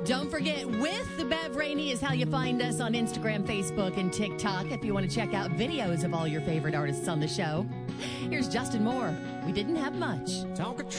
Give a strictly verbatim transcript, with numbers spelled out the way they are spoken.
Don't forget, with the Bev Rainey is how you find us on Instagram, Facebook, and TikTok if you want to check out videos of all your favorite artists on the show. Here's Justin Moore. We didn't have much. Talk